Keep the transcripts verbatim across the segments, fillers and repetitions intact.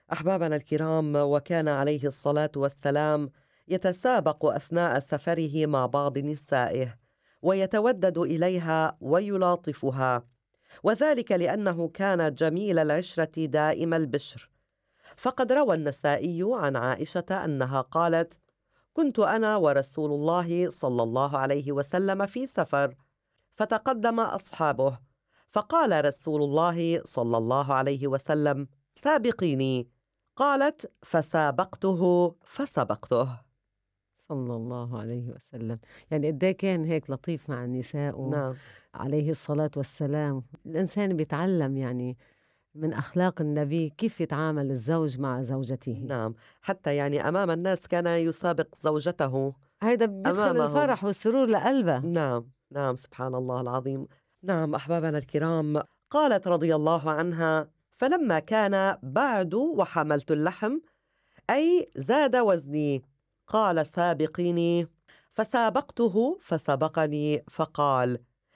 أحبابنا الكرام، وكان عليه الصلاة والسلام يتسابق أثناء سفره مع بعض نسائه ويتودد إليها ويلاطفها، وذلك لأنه كان جميل العشرة دائم البشر. فقد روى النسائي عن عائشة أنها قالت: كنت أنا ورسول الله صلى الله عليه وسلم في سفر، فتقدم أصحابه، فقال رسول الله صلى الله عليه وسلم: سابقيني. قالت: فسابقته فسبقته. صلى الله عليه وسلم. يعني قد إيه كان هيك لطيف مع النساء نعم. عليه الصلاة والسلام. الإنسان بيتعلم يعني من أخلاق النبي كيف يتعامل الزوج مع زوجته. نعم، حتى يعني أمام الناس كان يسابق زوجته هيدا بيدخل أمامهم. الفرح والسرور لقلبها. نعم نعم، سبحان الله العظيم. نعم أحبابنا الكرام، قالت رضي الله عنها: فلما كان بعد وحملت اللحم، أي زاد وزني، قال: سابقيني. فسابقته فسبقني، فقال: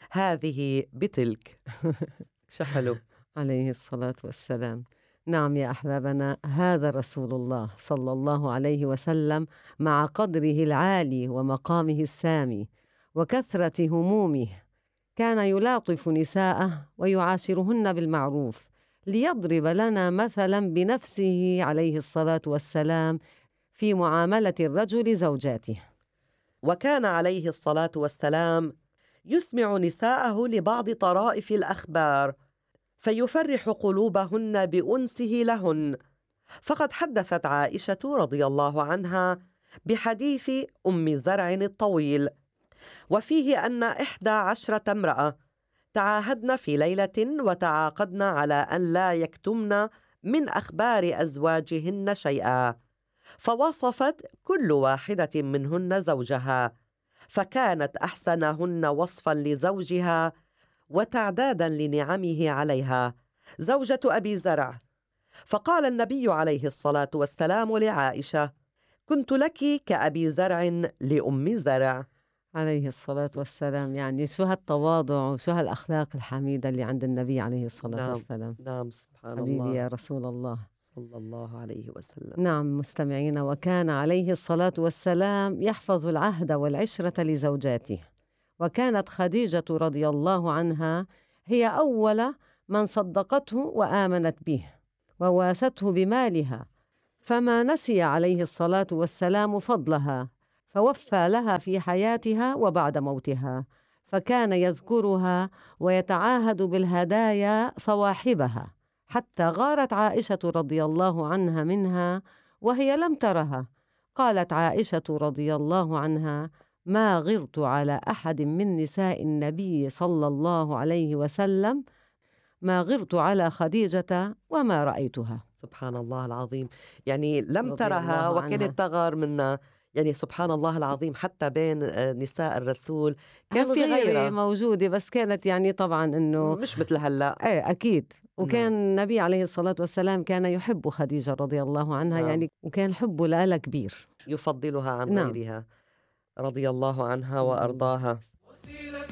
هذه بتلك. شحلو. عليه الصلاة والسلام. نعم يا أحبابنا، هذا رسول الله صلى الله عليه وسلم مع قدره العالي ومقامه السامي وكثرة همومه، كان يلاطف نساءه ويعاشرهن بالمعروف، ليضرب لنا مثلا بنفسه عليه الصلاة والسلام في معاملة الرجل زوجاته. وكان عليه الصلاة والسلام يسمع نساءه لبعض طرائف الأخبار فيفرح قلوبهن بأنسه لهن. فقد حدثت عائشة رضي الله عنها بحديث أم زرع الطويل، وفيه أن إحدى عشرة امرأة تعاهدن في ليلة وتعاقدن على أن لا يكتمن من أخبار أزواجهن شيئا، فوصفت كل واحدة منهن زوجها، فكانت أحسنهن وصفا لزوجها وتعدادا لنعمه عليها زوجة أبي زرع. فقال النبي عليه الصلاة والسلام لعائشة: كنت لك كأبي زرع لأم زرع. عليه الصلاة والسلام. يعني شو هالتواضع وشو هالأخلاق الحميدة اللي عند النبي عليه الصلاة نعم والسلام. نعم، سبحان حبيبي الله. يا رسول الله. صلى الله عليه وسلم. نعم مستمعينا، وكان عليه الصلاة والسلام يحفظ العهد والعشرة لزوجاته، وكانت خديجة رضي الله عنها هي أول من صدقته وآمنت به وواسته بمالها، فما نسي عليه الصلاة والسلام فضلها، فوفى لها في حياتها وبعد موتها، فكان يذكرها ويتعاهد بالهدايا صواحبها، حتى غارت عائشة رضي الله عنها منها وهي لم ترها. قالت عائشة رضي الله عنها: ما غرت على أحد من نساء النبي صلى الله عليه وسلم ما غرت على خديجة وما رأيتها. سبحان الله العظيم. يعني لم رضي ترها الله عنها. وكانت تغار منا. يعني سبحان الله العظيم، حتى بين آه، نساء الرسول كان في هالغيرة غيرة، موجودة، بس كانت يعني طبعا إنه مش مثل هلأ. إيه أكيد. وكان نعم النبي عليه الصلاة والسلام كان يحب خديجة رضي الله عنها، نعم، يعني وكان حبه لها كبير. يفضلها عن نعم. غيرها رضي الله عنها صلى الله. وأرضاها.